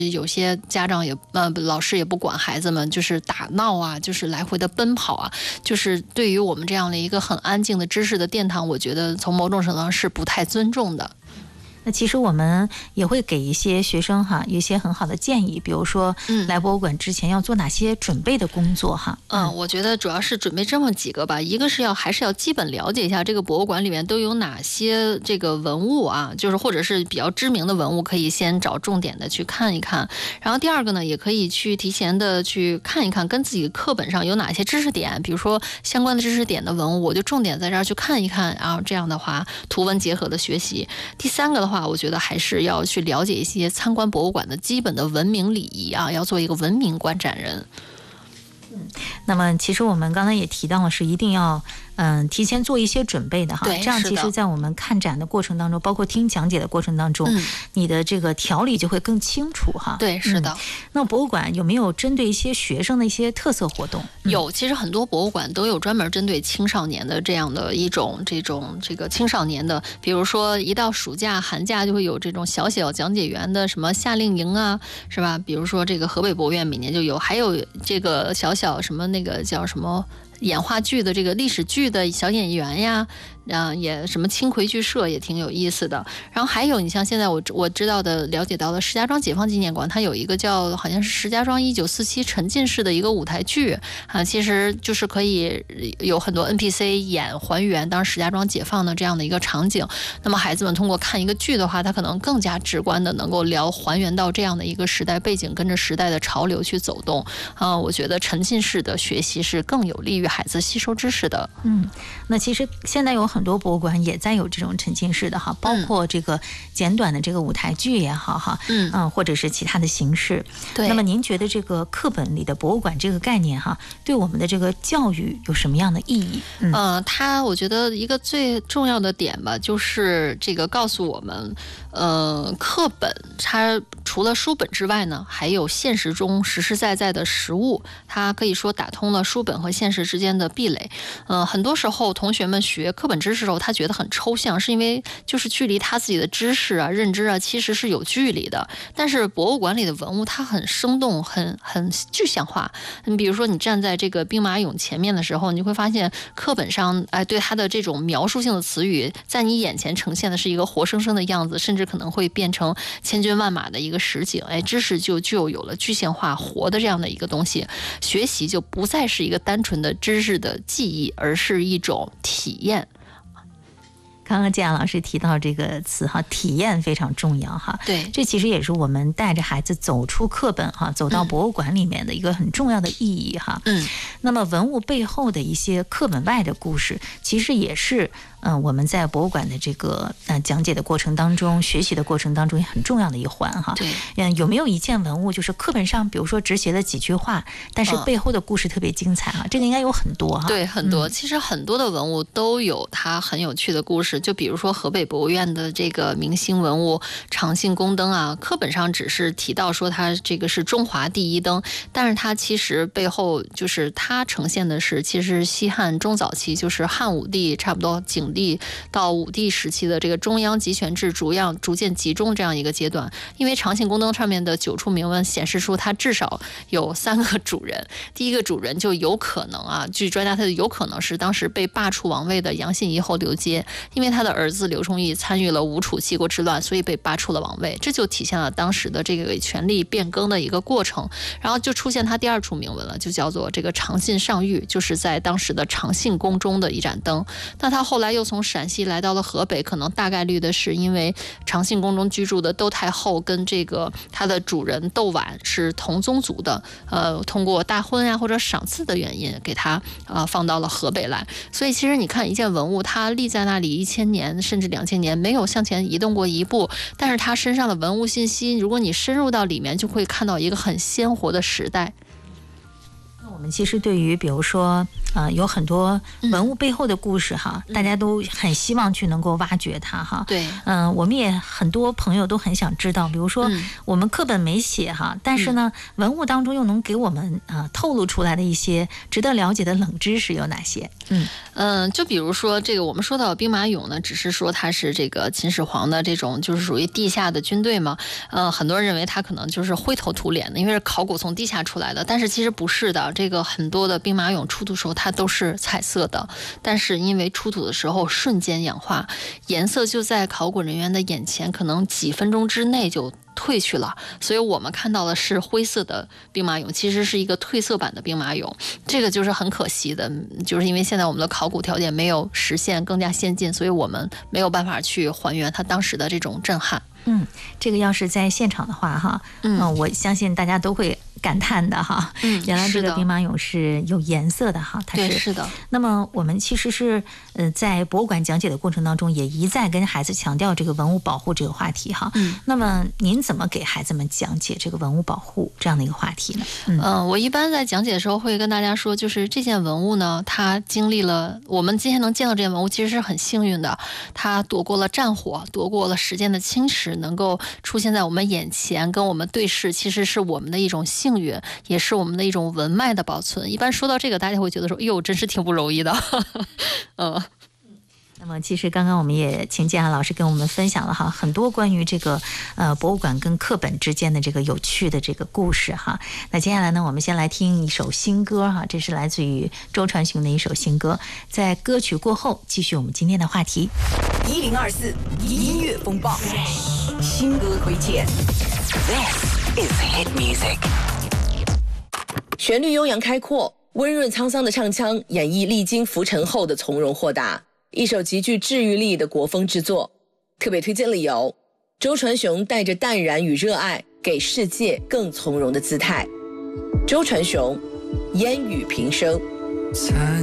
有些家长老师也不管孩子们，就是打闹啊，就是来回的奔跑啊，就是对于我们这样的一个很安静的知识的殿堂，我觉得从某种程度上是不太尊重的。 那其实我们也会给一些学生一些很好的建议，比如说来博物馆之前要做哪些准备的工作我觉得主要是准备这么几个吧。一个是还是要基本了解一下这个博物馆里面都有哪些这个文物啊，就是或者是比较知名的文物，可以先找重点的去看一看。然后第二个呢，也可以去提前的去看一看跟自己课本上有哪些知识点，比如说相关的知识点的文物，我就重点在这儿去看一看，然后这样的话图文结合的学习。第三个的话，我觉得还是要去了解一些参观博物馆的基本的文明礼仪啊，要做一个文明观展人。 那么其实我们刚才也提到了，是一定要提前做一些准备的对， 这样其实在我们看展的过程当中，包括听讲解的过程当中，你的这个条理就会更清楚对，是的。 那博物馆有没有针对一些学生的一些特色活动？ 有，其实很多博物馆都有专门针对青少年的这样的一种这个青少年的，比如说一到暑假寒假就会有这种小小讲解员的什么夏令营啊，是吧？比如说这个河北博物院每年就有，还有这个小小什么那个叫什么演话剧的这个历史剧的小演员呀，也什么青葵剧社也挺有意思的。然后还有你像现在我知道的了解到的石家庄解放纪念馆，它有一个叫好像是石家庄1947沉浸式的一个舞台剧啊，其实就是可以有很多 NPC 还原当时石家庄解放的这样的一个场景。那么孩子们通过看一个剧的话，他可能更加直观的能够还原到这样的一个时代背景，跟着时代的潮流去走动我觉得沉浸式的学习是更有利于孩子吸收知识的。 那其实现在有很多博物馆也在有这种沉浸式的包括这个简短的这个舞台剧也好或者是其他的形式。 对。 那么您觉得这个课本里的博物馆这个概念对我们的这个教育有什么样的意义？ 我觉得一个最重要的点吧，就是这个告诉我们，课本它除了书本之外呢，还有现实中实实在在的实物，它可以说打通了书本和现实之间的壁垒。很多时候同学们学课本知识的时候，他觉得很抽象，是因为就是距离他自己的知识啊、认知啊，其实是有距离的。但是博物馆里的文物，它很生动，很具象化。你比如说，你站在这个兵马俑前面的时候，你会发现课本上对它的这种描述性的词语，在你眼前呈现的是一个活生生的样子，甚至可能会变成千军万马的一个实景。知识就有了具象化、活的这样的一个东西。学习就不再是一个单纯的知识的记忆，而是一种体验。 刚刚建阳老师提到这个词体验非常重要对， 这其实也是我们带着孩子走出课本走到博物馆里面的一个很重要的意义那么文物背后的一些课本外的故事，其实也是我们在博物馆的这个讲解的过程当中、学习的过程当中也很重要的一环对， 有没有一件文物就是课本上比如说只写了几句话，但是背后的故事特别精彩这个应该有很多对，很多。其实很多的文物都有它很有趣的故事。就比如说河北博物院的这个明星文物长信宫灯啊，课本上只是提到说它这个是中华第一灯，但是它其实背后就是它呈现的是其实西汉中早期，就是汉武帝差不多景帝到武帝时期的这个中央集权制逐渐集中这样一个阶段。因为长信宫灯上面的9处铭文显示出它至少有3个主人，第一个主人就有可能据专家他有可能是当时被罢黜王位的杨信遗后刘阶，因为他的儿子刘崇义参与了吴楚七国之乱，所以被罢黜了王位，这就体现了当时的这个权力变更的一个过程。然后就出现他第2处铭文了，就叫做这个长信上谕，就是在当时的长信宫中的一盏灯。那他后来又从陕西来到了河北，可能大概率的是因为长信宫中居住的窦太后跟这个他的主人窦婉是同宗族的，通过大婚或者赏赐的原因给他放到了河北来。所以其实你看一件文物，它立在那里1000年甚至2000年，没有向前移动过一步，但是它身上的文物信息，如果你深入到里面，就会看到一个很鲜活的时代。 我们其实对于比如说有很多文物背后的故事哈，大家都很希望去能够挖掘它哈。 对， 我们也很多朋友都很想知道，比如说我们课本没写哈，但是呢，文物当中又能给我们透露出来的一些值得了解的冷知识有哪些？ 就比如说这个我们说到兵马俑呢，只是说它是这个秦始皇的这种就是属于地下的军队嘛，很多人认为它可能就是灰头土脸的，因为是考古从地下出来的，但是其实不是的，这个很多的兵马俑出土时候它都是彩色的，但是因为出土的时候瞬间氧化，颜色就在考古人员的眼前可能几分钟之内就褪去了，所以我们看到的是灰色的兵马俑，其实是一个褪色版的兵马俑，这个就是很可惜的，就是因为现在我们的考古条件没有实现更加先进，所以我们没有办法去还原它当时的这种震撼。 这个要是在现场的话哈，我相信大家都会感叹的哈。原来这个兵马俑是有颜色的哈，它是的。 那么我们其实是在博物馆讲解的过程当中，也一再跟孩子强调这个文物保护这个话题哈。那么您怎么给孩子们讲解这个文物保护这样的一个话题呢？ 我一般在讲解的时候会跟大家说，就是这件文物呢，它经历了我们今天能见到这件文物，其实是很幸运的，它躲过了战火，躲过了时间的侵蚀，能够出现在我们眼前跟我们对视，其实是我们的一种幸运，也是我们的一种文脉的保存。一般说到这个，大家会觉得说，哎呦，真是挺不容易的。 那么其实刚刚我们也请建安老师跟我们分享了哈很多关于这个博物馆跟课本之间的这个有趣的这个故事哈。那接下来呢，我们先来听一首新歌哈，这是来自于周传雄的一首新歌。在歌曲过后，继续我们今天的话题。 1024音乐风暴新歌推荐。This is hit music。旋律悠扬开阔，温润沧桑的唱腔演绎历经浮沉后的从容豁达。一首极具治愈力的国风之作，特别推荐理由：周传雄带着淡然与热爱，给世界更从容的姿态。周传雄，烟雨平生。